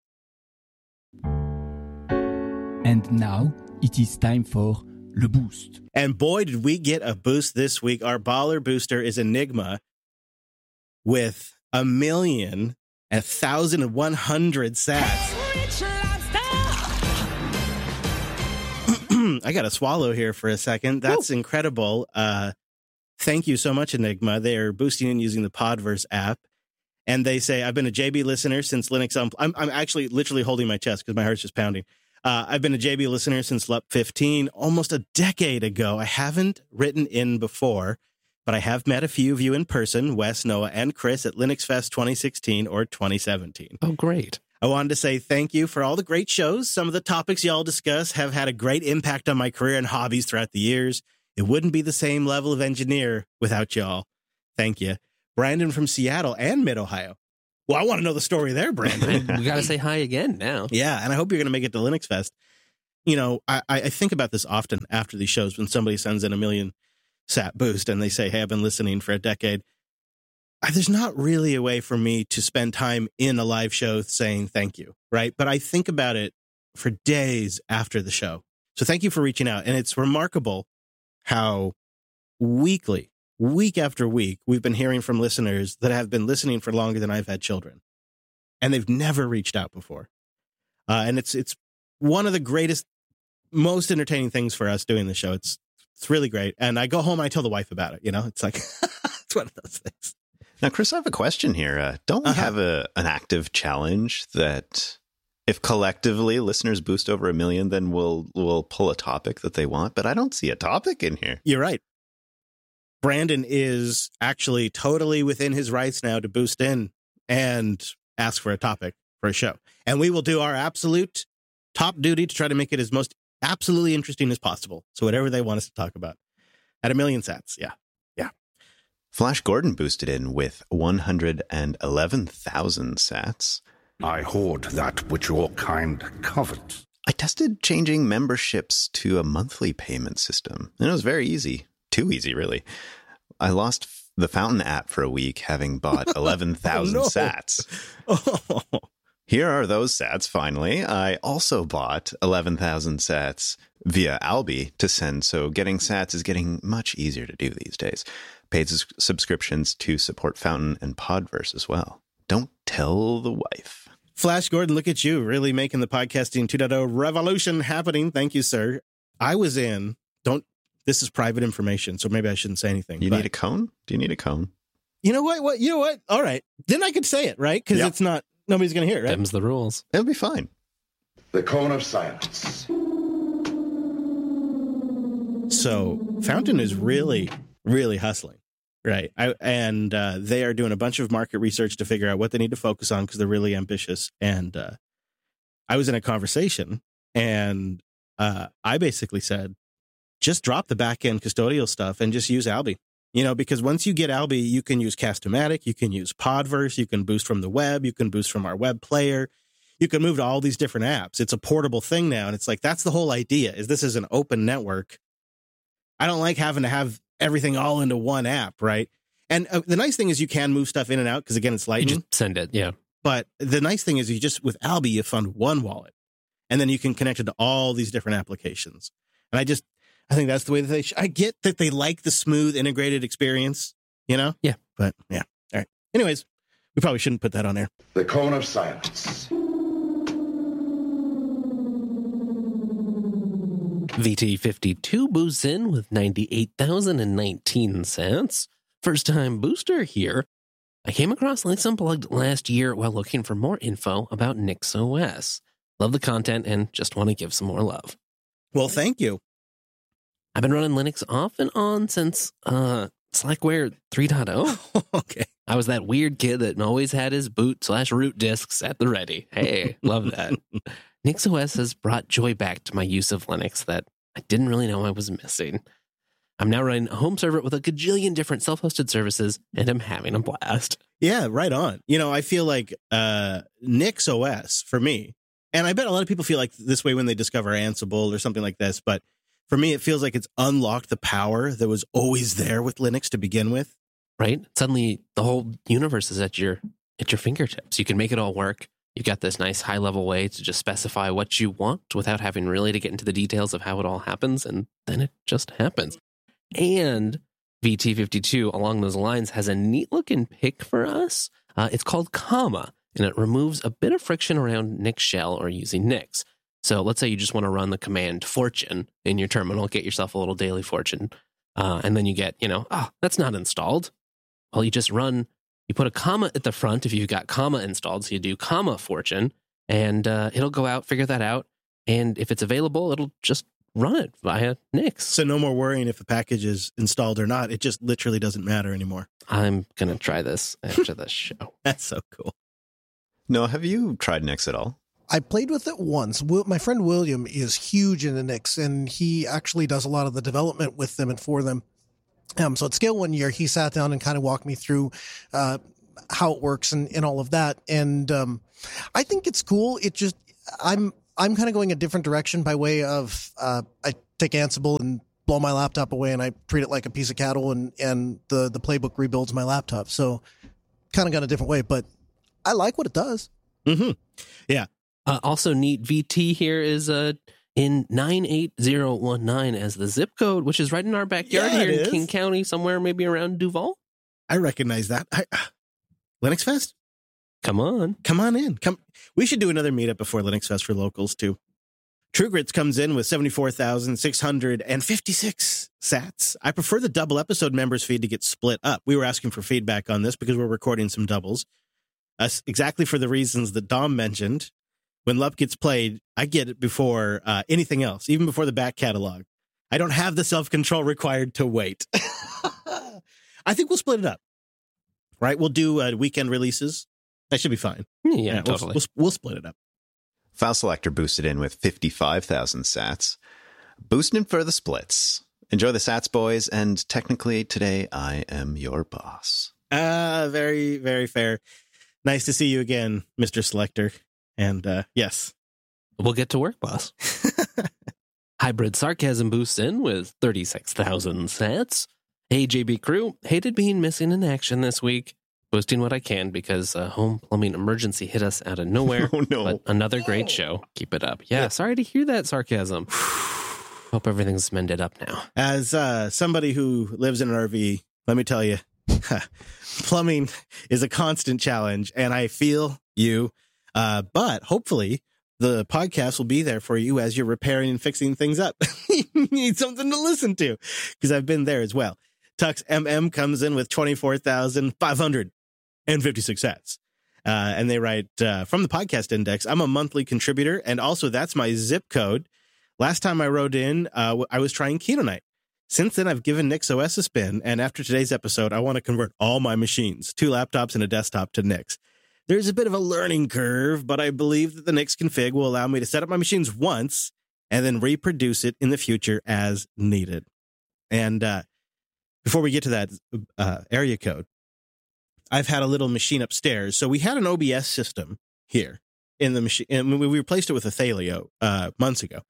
And now it is time for Le Boost. And boy, did we get a boost this week. Our baller booster is Enigma with a million, a thousand and one hundred sats. I got to swallow here for a second. That's Woo. incredible. Uh, thank you so much, Enigma. They are boosting and using the Podverse app. And they say, I've been a J B listener since Linux Unplugged. I'm, I'm actually literally holding my chest because my heart's just pounding. Uh, I've been a J B listener since L U P fifteen, almost a decade ago. I haven't written in before, but I have met a few of you in person, Wes, Noah, and Chris at Linux Fest twenty sixteen or twenty seventeen. Oh, great. I wanted to say thank you for all the great shows. Some of the topics y'all discuss have had a great impact on my career and hobbies throughout the years. It wouldn't be the same level of engineer without y'all. Thank you. Brandon from Seattle and Mid-Ohio. Well, I want to know the story there, Brandon. We got to say hi again now. Yeah, and I hope you're going to make it to Linux Fest. You know, I, I think about this often after these shows when somebody sends in a million sat boost and they say, hey, I've been listening for a decade. I, there's not really a way for me to spend time in a live show saying thank you, right? But I think about it for days after the show. So thank you for reaching out. And it's remarkable how weekly, week after week, we've been hearing from listeners that have been listening for longer than I've had children. And they've never reached out before. Uh, and it's it's one of the greatest, most entertaining things for us doing the show. It's it's really great. And I go home and I tell the wife about it. You know, it's like, it's one of those things. Now, Chris, I have a question here. Uh, don't we uh-huh. have a an active challenge that if collectively listeners boost over a million, then we'll we'll pull a topic that they want? But I don't see a topic in here. You're right. Brandon is actually totally within his rights now to boost in and ask for a topic for a show. And we will do our absolute top duty to try to make it as most absolutely interesting as possible. So whatever they want us to talk about. At a million sats. Yeah. Yeah. Flash Gordon boosted in with one hundred eleven thousand sats. I hoard that which your kind covet. I tested changing memberships to a monthly payment system, and it was very easy. Too easy, really. I lost the Fountain app for a week, having bought eleven thousand oh, no. sats. Oh. Here are those sats, finally. I also bought eleven thousand sats via Alby to send, so getting sats is getting much easier to do these days. Paid s- subscriptions to support Fountain and Podverse as well. Don't tell the wife. Flash Gordon, look at you, really making the podcasting two point oh revolution happening. Thank you, sir. I was in, don't, this is private information, so maybe I shouldn't say anything. You but, need a cone? Do you need a cone? You know what? What? You know what? All right. Then I could say it, right? Because yep. it's not, nobody's going to hear it, right? Them's the rules. It'll be fine. The cone of silence. So Fountain is really, really hustling, right? I, and uh, they are doing a bunch of market research to figure out what they need to focus on because they're really ambitious. And uh, I was in a conversation and uh, I basically said, just drop the back-end custodial stuff and just use Alby. You know, because once you get Alby, you can use Cast-O-Matic, you can use Podverse, you can boost from the web, you can boost from our web player, you can move to all these different apps. It's a portable thing now. And it's like, that's the whole idea, is this is an open network. I don't like having to have everything all into one app, right? And uh, the nice thing is you can move stuff in and out because, again, it's Lightning. You just send it, yeah. But the nice thing is you just, with Alby, you fund one wallet. And then you can connect it to all these different applications. And I just, I think that's the way that they, sh- I get that they like the smooth integrated experience, you know? Yeah. But yeah. All right. Anyways, we probably shouldn't put that on there. The cone of silence. V T fifty-two boosts in with ninety-eight thousand nineteen cents. First time booster here. I came across Linux Unplugged last year while looking for more info about NixOS. Love the content and just want to give some more love. Well, thank you. I've been running Linux off and on since uh, Slackware three point oh. Okay. I was that weird kid that always had his boot slash root disks at the ready. Hey, love that. NixOS has brought joy back to my use of Linux that I didn't really know I was missing. I'm now running a home server with a gajillion different self-hosted services, and I'm having a blast. Yeah, right on. You know, I feel like uh, NixOS, for me, and I bet a lot of people feel like this way when they discover Ansible or something like this, but for me, it feels like it's unlocked the power that was always there with Linux to begin with. Right? Suddenly, the whole universe is at your at your fingertips. You can make it all work. You've got this nice high-level way to just specify what you want without having really to get into the details of how it all happens, and then it just happens. And V T fifty-two, along those lines, has a neat-looking pick for us. Uh, it's called Comma, and it removes a bit of friction around Nix shell or using Nix. So let's say you just want to run the command fortune in your terminal, get yourself a little daily fortune, uh, and then you get, you know, oh, that's not installed. Well, you just run, you put a comma at the front if you've got comma installed, so you do comma fortune, and uh, it'll go out, figure that out, and if it's available, it'll just run it via Nix. So no more worrying if the package is installed or not. It just literally doesn't matter anymore. I'm going to try this after this show. That's so cool. No, have you tried Nix at all? I played with it once. Will, my friend William is huge into Nix, and he actually does a lot of the development with them and for them. Um, so at Scale one year, he sat down and kind of walked me through uh, how it works and, and all of that. And um, I think it's cool. It just I'm I'm kind of going a different direction by way of uh, I take Ansible and blow my laptop away, and I treat it like a piece of cattle, and and the the playbook rebuilds my laptop. So kind of gone a different way, but I like what it does. Mm-hmm. Yeah. Uh, also, neat V T here is uh, in nine eight zero one nine as the zip code, which is right in our backyard Yeah, here it in is. King County, somewhere maybe around Duval. I recognize that. I, uh, Linux Fest? Come on. Come on in. Come. We should do another meetup before Linux Fest for locals, too. True Grits comes in with seventy-four thousand six hundred fifty-six sats. I prefer the double episode members feed to get split up. We were asking for feedback on this because we're recording some doubles. Uh, exactly for the reasons that Dom mentioned. When L U P gets played, I get it before uh, anything else, even before the back catalog. I don't have the self-control required to wait. I think we'll split it up. Right? We'll do uh, weekend releases. That should be fine. Yeah, Yeah, we'll- totally. We'll, we'll split it up. File Selector boosted in with fifty-five thousand sats. Boosting for the splits. Enjoy the sats, boys, and technically today I am your boss. Ah, very, very fair. Nice to see you again, Mister Selector. And uh, yes. We'll get to work, boss. Hybrid Sarcasm boosts in with thirty-six thousand sats. Hey, J B Crew, hated being missing in action this week. Boosting what I can because a home plumbing emergency hit us out of nowhere. Oh, no. But another great show. Keep it up. Yeah, sorry to hear that sarcasm. Hope everything's mended up now. As uh, somebody who lives in an R V, let me tell you, plumbing is a constant challenge, and I feel you. Uh, but hopefully, the podcast will be there for you as you're repairing and fixing things up. You need something to listen to because I've been there as well. Tux M M comes in with twenty-four thousand five hundred fifty-six sats. Uh, and they write, uh, from the podcast index, I'm a monthly contributor, and also that's my zip code. Last time I wrote in, uh, I was trying Ketonite. Since then, I've given NixOS a spin, and after today's episode, I want to convert all my machines, two laptops and a desktop, to Nix. There's a bit of a learning curve, but I believe that the Nix config will allow me to set up my machines once and then reproduce it in the future as needed. And uh, before we get to that uh, area code, I've had a little machine upstairs. So we had an O B S system here in the machine, and we replaced it with a Thelio uh, months ago.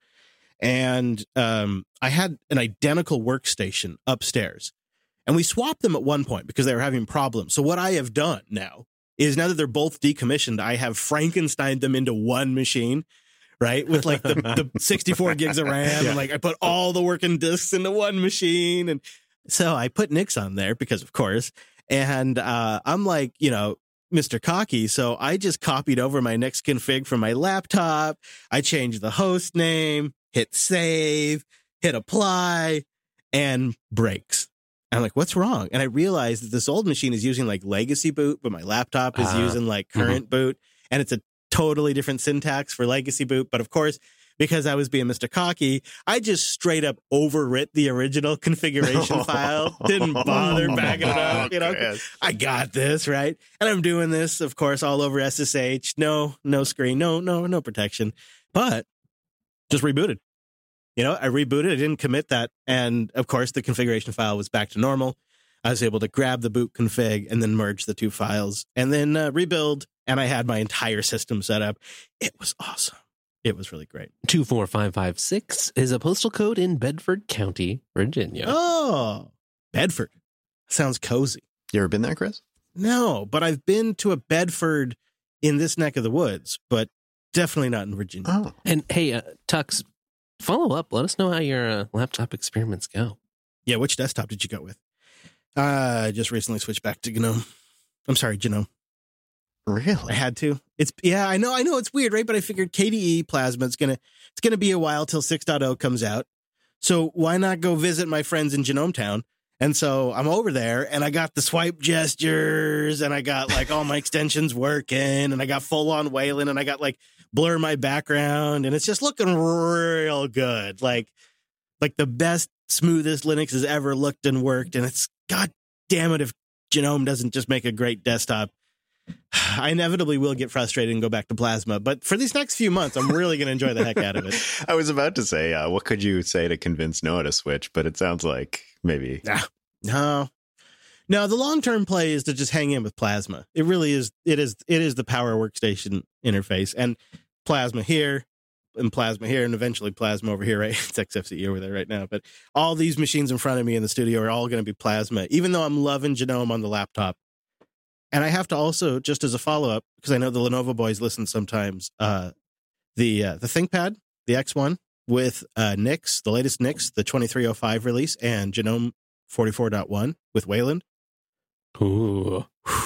And um, I had an identical workstation upstairs, and we swapped them at one point because they were having problems. So what I have done now is, now that they're both decommissioned, I have Frankensteined them into one machine, right? With like the, the sixty-four gigs of RAM, Yeah. and like I put all the working disks into one machine. And so I put Nix on there because, of course, and uh, I'm like, you know, Mister Cocky. So I just copied over my Nix config from my laptop. I changed the host name, hit save, hit apply, and breaks. I'm like, what's wrong? And I realized that this old machine is using like legacy boot, but my laptop is Ah. using like current boot. And it's a totally different syntax for legacy boot. But of course, because I was being Mister Cocky, I just straight up overwrit the original configuration file. Didn't bother backing it up. You know, Chris. I got this, right? And I'm doing this, of course, all over S S H. No, no screen, no, no, no protection. But just rebooted. You know, I rebooted. I didn't commit that. And of course, the configuration file was back to normal. I was able to grab the boot config and then merge the two files and then uh, rebuild. And I had my entire system set up. It was awesome. It was really great. two four five five six is a postal code in Bedford County, Virginia. Oh, Bedford. Sounds cozy. You ever been there, Chris? No, but I've been to a Bedford in this neck of the woods, but definitely not in Virginia. Oh. And hey, uh, Tux, follow up. Let us know how your uh, laptop experiments go. Yeah, which desktop did you go with? Uh, I just recently switched back to GNOME. I'm sorry, GNOME. I Really? had to. It's yeah, I know, I know it's weird, right? But I figured K D E Plasma, it's gonna it's gonna be a while till six point oh comes out. So why not go visit my friends in Genome Town? And so I'm over there, and I got the swipe gestures, and I got like all my extensions working, and I got full on Wayland, and I got like blur my background, and it's just looking real good, like like the best, smoothest Linux has ever looked and worked. And it's god damn it if Genome doesn't just make a great desktop. I inevitably will get frustrated and go back to Plasma. But for these next few months, I'm really going to enjoy the heck out of it. I was about to say, uh, what could you say to convince Noah to switch? But it sounds like maybe. Nah, no, no. The long term play is to just hang in with Plasma. It really is. It is. It is the Power Workstation interface, and Plasma here, and Plasma here, and eventually Plasma over here. Right, it's X F C E over there right now. But all these machines in front of me in the studio are all going to be Plasma. Even though I'm loving Genome on the laptop. And I have to also, just as a follow-up, because I know the Lenovo boys listen sometimes, uh, the uh, the ThinkPad, the X one, with uh, Nix, the latest Nix, the twenty-three oh five release, and Genome forty-four point one with Wayland. Ooh.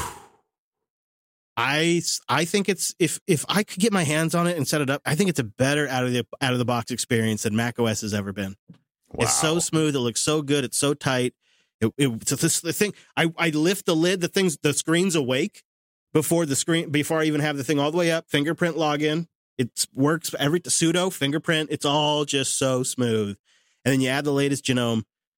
I, I think it's, if if I could get my hands on it and set it up, I think it's a better out of the out of the box experience than macOS has ever been. Wow. It's so smooth. It looks so good. It's so tight. It, it, so this the thing. I, I lift the lid. The thing's the screen's awake before the screen before I even have the thing all the way up. Fingerprint login. It works every pseudo fingerprint. It's all just so smooth. And then you add the latest Genome.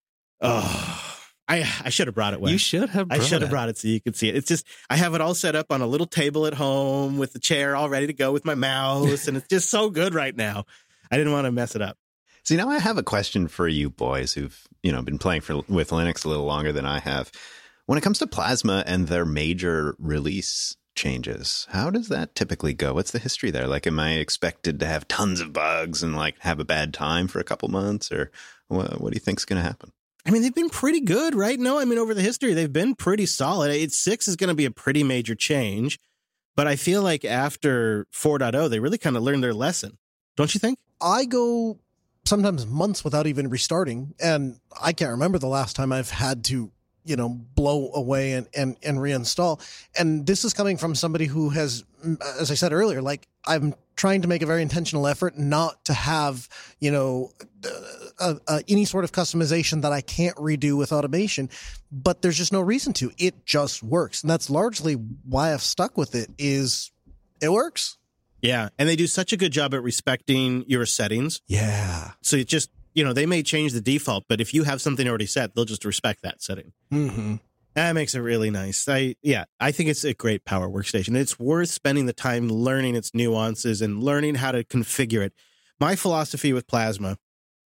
Oh, I I should have brought it. Wes. You should have. I Brought should have it. brought it so you could see it. It's just I have it all set up on a little table at home with the chair all ready to go with my mouse, and it's just so good right now. I didn't want to mess it up. See, now I have a question for you boys who've, you know, been playing for with Linux a little longer than I have. When it comes to Plasma and their major release changes, how does that typically go? What's the history there? Like, am I expected to have tons of bugs and like have a bad time for a couple months, or what, what do you think's going to happen? I mean, they've been pretty good, right? No, I mean, over the history, they've been pretty solid. It's six is going to be a pretty major change, but I feel like after four point oh, they really kind of learned their lesson. Don't you think? I go sometimes months without even restarting. And I can't remember the last time I've had to, you know, blow away and, and, and reinstall. And this is coming from somebody who has, as I said earlier, like I'm trying to make a very intentional effort not to have, you know, uh, uh, any sort of customization that I can't redo with automation, but there's just no reason to. It just works. And that's largely why I've stuck with it is it works. Yeah. And they do such a good job at respecting your settings. Yeah. So it just, you know, they may change the default, but if you have something already set, they'll just respect that setting. Mm-hmm. That makes it really nice. I, yeah, I think it's a great Power Workstation. It's worth spending the time learning its nuances and learning how to configure it. My philosophy with Plasma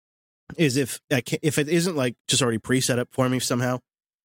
is if, if it isn't like just already pre-set up for me somehow,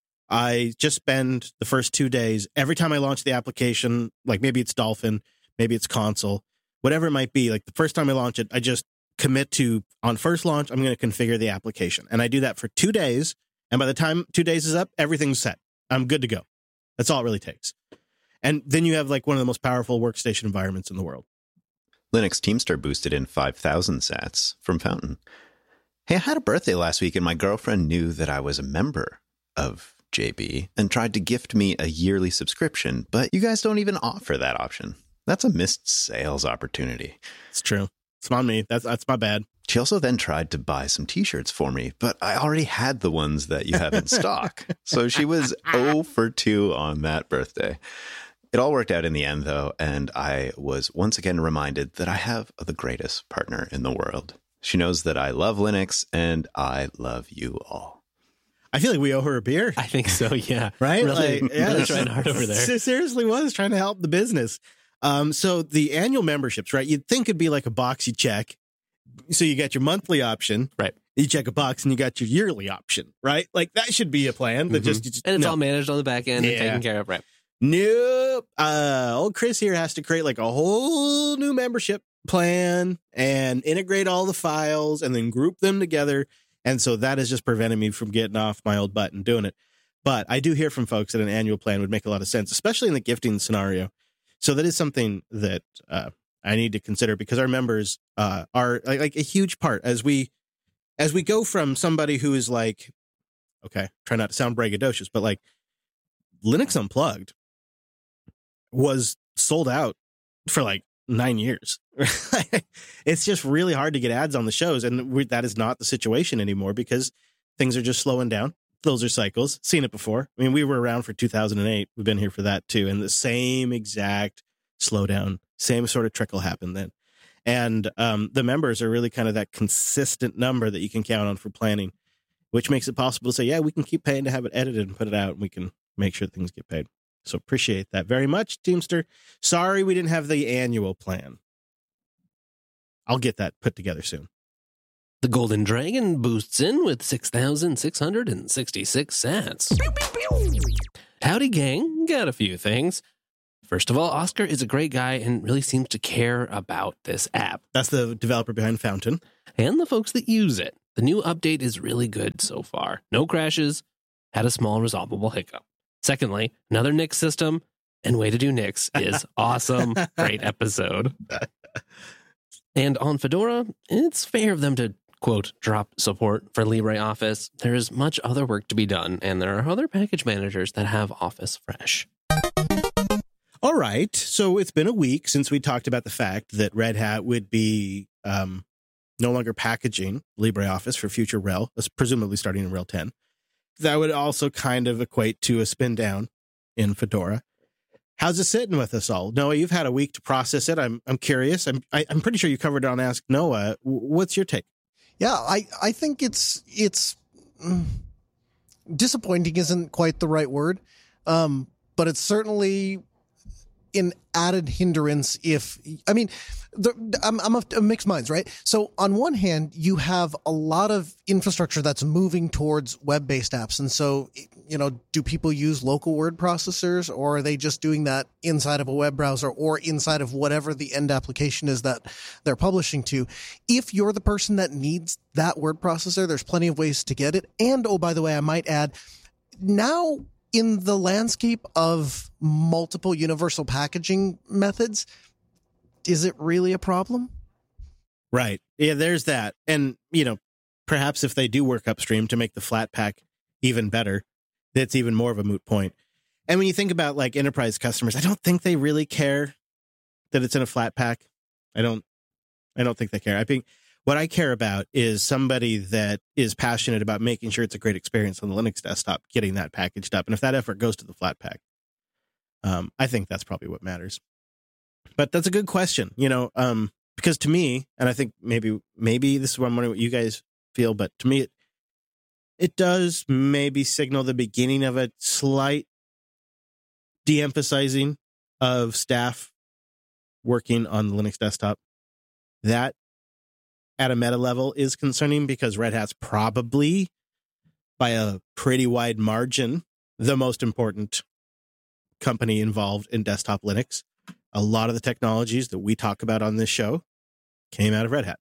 I just spend the first two days, every time I launch the application, like maybe it's Dolphin, maybe it's Console, whatever it might be. Like the first time I launch it, I just commit to on first launch, I'm going to configure the application. And I do that for two days. And by the time two days is up, everything's set. I'm good to go. That's all it really takes. And then you have like one of the most powerful workstation environments in the world. Linux Teamster boosted in five thousand sats from Fountain. Hey, I had a birthday last week and my girlfriend knew that I was a member of J B and tried to gift me a yearly subscription, but you guys don't even offer that option. That's a missed sales opportunity. It's true. It's on me. That's that's my bad. She also then tried to buy some t-shirts for me, but I already had the ones that you have in stock. So she was oh for two on that birthday. It all worked out in the end, though, and I was once again reminded that I have the greatest partner in the world. She knows that I love Linux, and I love you all. I feel like we owe her a beer. I think so, yeah. Right? Really, Like, yeah, really trying hard over there. Seriously was trying to help the business. Um, so the annual memberships, right? You'd think it'd be like a box you check. So you got your monthly option, right? You check a box and you got your yearly option, right? Like that should be a plan. That Mm-hmm. just, just and it's no. all managed on the back end Yeah. and taken care of, right? Nope. Uh, old Chris here has to create like a whole new membership plan and integrate all the files and then group them together. And so that has just prevented me from getting off my old butt and doing it. But I do hear from folks that an annual plan would make a lot of sense, especially in the gifting scenario. So that is something that uh, I need to consider because our members uh, are like, like a huge part as we as we go from somebody who is like, okay, try not to sound braggadocious, but like Linux Unplugged was sold out for like nine years. It's just really hard to get ads on the shows. And we, that is not the situation anymore because things are just slowing down. Those are cycles. Seen it before. I mean, we were around for two thousand eight. We've been here for that too. And the same exact slowdown, same sort of trickle happened then. And um, the members are really kind of that consistent number that you can count on for planning, which makes it possible to say, yeah, we can keep paying to have it edited and put it out and we can make sure things get paid. So appreciate that very much, Teamster. Sorry we didn't have the annual plan. I'll get that put together soon. The Golden Dragon boosts in with six thousand six hundred sixty-six sats. Pew, pew, pew. Howdy, gang. Got a few things. First of all, Oscar is a great guy and really seems to care about this app. That's the developer behind Fountain. And the folks that use it. The new update is really good so far. No crashes. Had a small resolvable hiccup. Secondly, another Nix system. And way to do Nix is awesome. Great episode. And on Fedora, it's fair of them to, quote, drop support for LibreOffice. There is much other work to be done, and there are other package managers that have Office Fresh. All right. So it's been a week since we talked about the fact that Red Hat would be um, no longer packaging LibreOffice for future R H E L, presumably starting in R H E L ten. That would also kind of equate to a spin down in Fedora. How's it sitting with us all? Noah, you've had a week to process it. I'm I'm curious. I'm I, I'm pretty sure you covered it on Ask Noah. What's your take? Yeah, I, I think it's it's mm, disappointing isn't quite the right word, um, but it's certainly an added hindrance. If I mean, the, I'm I'm of mixed minds, right? So on one hand, you have a lot of infrastructure that's moving towards web-based apps, and so you know, do people use local word processors, or are they just doing that inside of a web browser or inside of whatever the end application is that they're publishing to? If you're the person that needs that word processor, there's plenty of ways to get it. And oh, by the way, I might add, now in the landscape of multiple universal packaging methods, is it really a problem? Right. Yeah, there's that. And, you know, perhaps if they do work upstream to make the Flatpak even better, that's even more of a moot point. And when you think about like enterprise customers, I don't think they really care that it's in a Flatpak. I don't, I don't think they care. I think what I care about is somebody that is passionate about making sure it's a great experience on the Linux desktop, getting that packaged up. And if that effort goes to the Flatpak, um, I think that's probably what matters. But that's a good question, you know, um, because to me, and I think maybe, maybe this is what I'm wondering what you guys feel, but to me, it, it does maybe signal the beginning of a slight de-emphasizing of staff working on the Linux desktop. That at a meta level is concerning because Red Hat's probably by a pretty wide margin the most important company involved in desktop Linux. A lot of the technologies that we talk about on this show came out of Red Hat.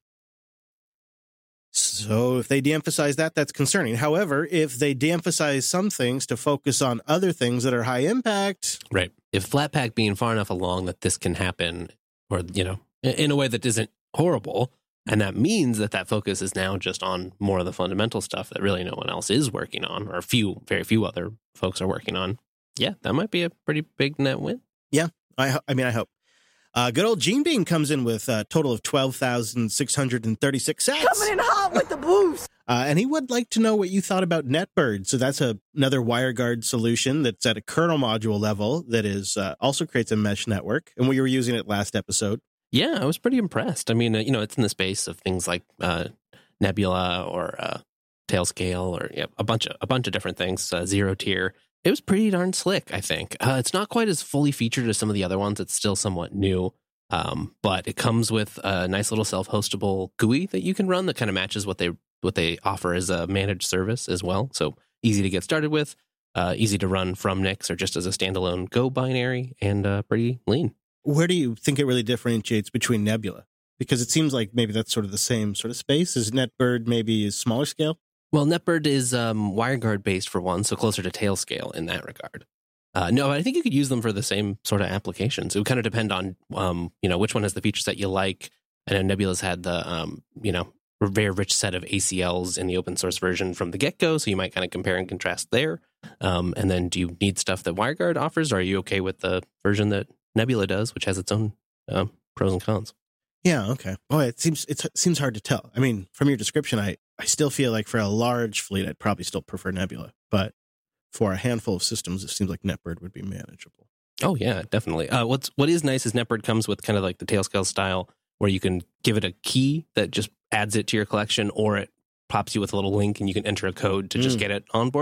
So if they de-emphasize that, that's concerning. However, if they de-emphasize some things to focus on other things that are high impact. Right. If Flatpak being far enough along that this can happen, or, you know, in a way that isn't horrible, and that means that that focus is now just on more of the fundamental stuff that really no one else is working on, or few, very few other folks are working on. Yeah, that might be a pretty big net win. Yeah, I, I mean, I hope. Uh, good old Gene Bean comes in with a total of twelve thousand six hundred thirty-six sats. Coming in hot with the boost. Uh, and he would like to know what you thought about NetBird. So that's a, another WireGuard solution that's at a kernel module level that is uh, also creates a mesh network. And we were using it last episode. Yeah, I was pretty impressed. I mean, uh, you know, it's in the space of things like uh, Nebula or uh, Tailscale or yeah, a bunch of a bunch of different things. Uh, zero tier. It was pretty darn slick, I think. Uh, it's not quite as fully featured as some of the other ones. It's still somewhat new, um, but it comes with a nice little self-hostable G U I that you can run that kind of matches what they what they offer as a managed service as well. So easy to get started with, uh, easy to run from Nix or just as a standalone Go binary, and uh, pretty lean. Where do you think it really differentiates between Nebula? Because it seems like maybe that's sort of the same sort of space. Is NetBird maybe a smaller scale? Well, NetBird is um, WireGuard based for one, so closer to Tailscale in that regard. Uh, no, I think you could use them for the same sort of applications. It would kind of depend on, um, you know, which one has the features that you like. I know Nebula's had the, um, you know, very rich set of A C Ls in the open source version from the get-go, so you might kind of compare and contrast there. Um, and then do you need stuff that WireGuard offers, or are you okay with the version that Nebula does, which has its own um, pros and cons? Yeah, okay. Oh, it seems it seems hard to tell. I mean, from your description, I, I still feel like for a large fleet, I'd probably still prefer Nebula. But for a handful of systems, it seems like NetBird would be manageable. Oh, yeah, definitely. Uh, what's what is nice is NetBird comes with kind of like the Tailscale style, where you can give it a key that just adds it to your collection, or it pops you with a little link and you can enter a code to just Mm. get it on board.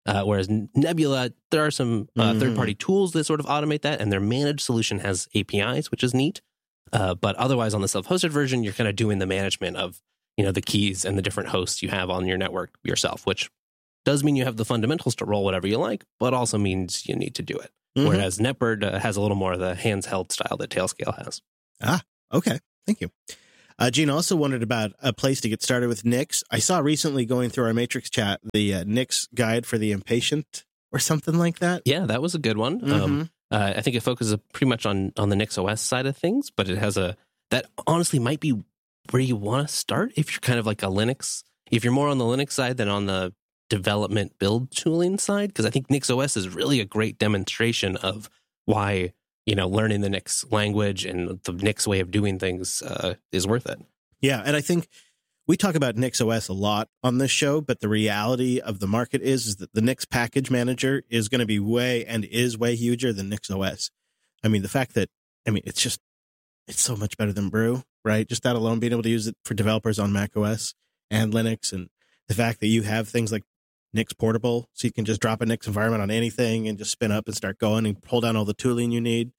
Uh, whereas Nebula, there are some uh, Mhm. third-party tools that sort of automate that, and their managed solution has A P Is, which is neat. Uh, but otherwise, on the self-hosted version, you're kind of doing the management of, you know, the keys and the different hosts you have on your network yourself, which does mean you have the fundamentals to roll whatever you like, but also means you need to do it. Mhm. Whereas NetBird uh, has a little more of the hands-held style that Tailscale has. Ah, okay. Thank you. Uh, Gene also wondered about a place to get started with Nix. I saw recently going through our Matrix chat the uh, Nix guide for the impatient or something like that. Yeah, that was a good one. Um, uh, I think it focuses pretty much on on the Nix O S side of things, but it has a that honestly might be where you want to start if you're kind of like a Linux. If you're more on the Linux side than on the development build tooling side, because I think Nix O S is really a great demonstration of why, you know, learning the Nix language and the Nix way of doing things uh, is worth it. Yeah, and I think we talk about Nix O S a lot on this show, but the reality of the market is, is that the Nix package manager is going to be way and is way huger than Nix O S. I mean, the fact that, I mean, it's just, it's so much better than Brew, right? Just that alone, being able to use it for developers on Mac O S and Linux, and the fact that you have things like Nix Portable, so you can just drop a Nix environment on anything and just spin up and start going and pull down all the tooling you need.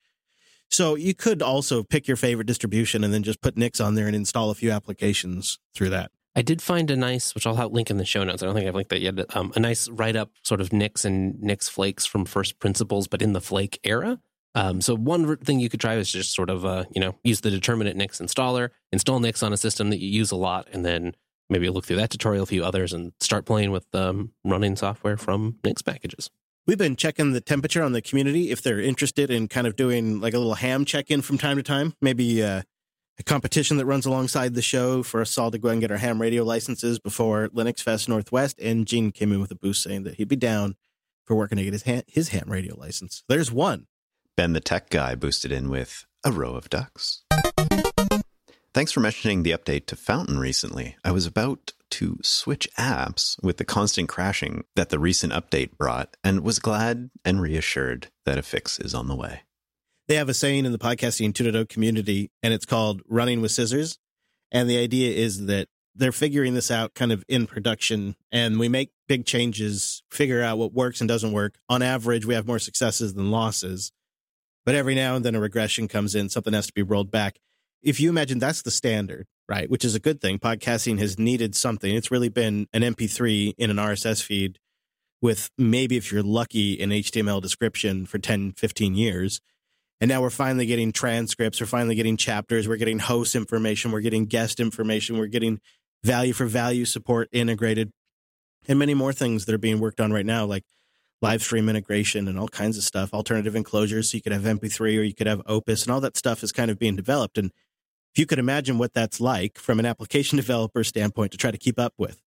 So you could also pick your favorite distribution and then just put Nix on there and install a few applications through that. I did find a nice, which I'll have link in the show notes. I don't think I've linked that yet. Um, a nice write-up sort of Nix and Nix Flakes from first principles, but in the Flake era. Um, so one thing you could try is just sort of, uh, you know, use the determinate Nix installer, install Nix on a system that you use a lot, and then maybe look through that tutorial, a few others, and start playing with um, running software from Nix packages. We've been checking the temperature on the community if they're interested in kind of doing like a little ham check-in from time to time. Maybe uh, a competition that runs alongside the show for us all to go ahead and get our ham radio licenses before Linux Fest Northwest. And Gene came in with a boost saying that he'd be down for working to get his ham, his ham radio license. There's one. Ben the Tech Guy boosted in with a row of ducks. Thanks for mentioning the update to Fountain recently. I was about to switch apps with the constant crashing that the recent update brought, and was glad and reassured that a fix is on the way. They have a saying in the podcasting two point oh community, and it's called running with scissors. And the idea is that they're figuring this out kind of in production, and we make big changes, figure out what works and doesn't work. On average, we have more successes than losses. But every now and then a regression comes in, something has to be rolled back. If you imagine that's the standard, right, which is a good thing. Podcasting has needed something. It's really been an M P three in an R S S feed with maybe, if you're lucky, an H T M L description for ten, fifteen years. And now we're finally getting transcripts. We're finally getting chapters. We're getting host information. We're getting guest information. We're getting value for value support integrated, and many more things that are being worked on right now, like live stream integration and all kinds of stuff, alternative enclosures. So you could have M P three or you could have Opus, and all that stuff is kind of being developed. And if you could imagine what that's like from an application developer standpoint to try to keep up with,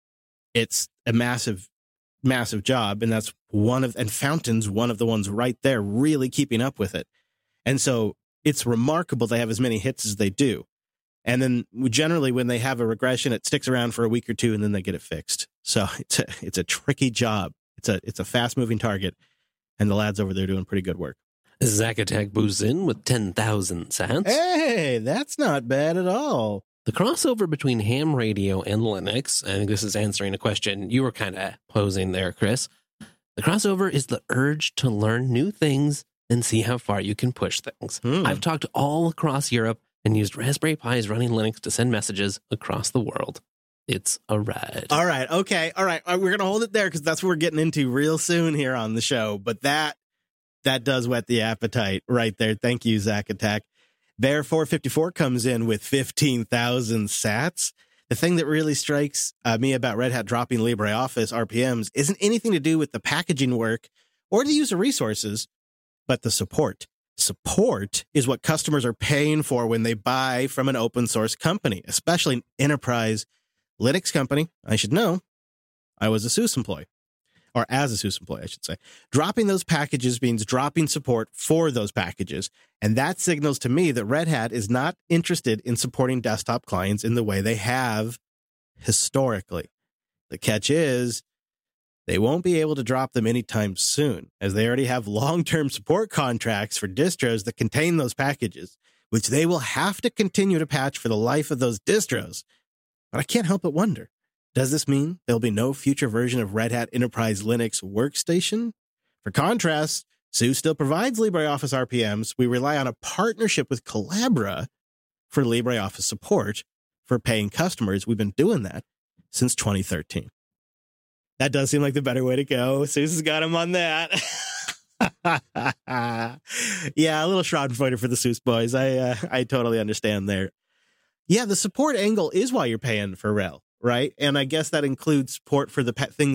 it's a massive, massive job. And that's one of, and Fountain's one of the ones right there really keeping up with it. And so it's remarkable they have as many hits as they do. And then generally when they have a regression, it sticks around for a week or two and then they get it fixed. So it's a, it's a tricky job. It's a, it's a fast moving target, and the lads over there doing pretty good work. Zack Attack boosts in with ten thousand sats. Hey, that's not bad at all. The crossover between ham radio and Linux, I think this is answering a question you were kind of posing there, Chris. The crossover is the urge to learn new things and see how far you can push things. Hmm. I've talked all across Europe and used Raspberry Pis running Linux to send messages across the world. It's a ride. All right. Okay. All right. We're going to hold it there because that's what we're getting into real soon here on the show. But that that does whet the appetite right there. Thank you, Zack Attack. Bear four fifty-four comes in with fifteen thousand sats. The thing that really strikes uh, me about Red Hat dropping LibreOffice R P Ms isn't anything to do with the packaging work or the user resources, but the support. Support is what customers are paying for when they buy from an open source company, especially an enterprise Linux company. I should know. I was a SUSE employee, or as a SUSE employee, I should say. Dropping those packages means dropping support for those packages. And that signals to me that Red Hat is not interested in supporting desktop clients in the way they have historically. The catch is they won't be able to drop them anytime soon, as they already have long-term support contracts for distros that contain those packages, which they will have to continue to patch for the life of those distros. But I can't help but wonder, Does this mean there'll be no future version of Red Hat Enterprise Linux Workstation? For contrast, SUSE still provides LibreOffice R P Ms. We rely on a partnership with Collabra for LibreOffice support for paying customers. We've been doing that since twenty thirteen. That does seem like the better way to go. SUSE has got him on that. Yeah, a little Schadenfreude for the SUSE boys. I uh, I totally understand there. Yeah, the support angle is why you're paying for R H E L, right? And I guess that includes support for the pet things